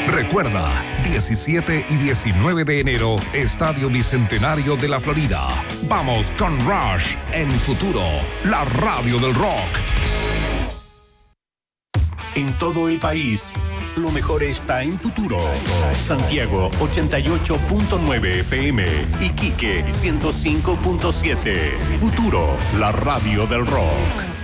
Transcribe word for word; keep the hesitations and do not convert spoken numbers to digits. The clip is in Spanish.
Recuerda, diecisiete y diecinueve de enero, Estadio Bicentenario de la Florida. Vamos con Rush en Futuro, la radio del rock. En todo el país, lo mejor está en Futuro. Santiago ochenta y ocho punto nueve F M, Iquique ciento cinco punto siete. Futuro, la radio del rock.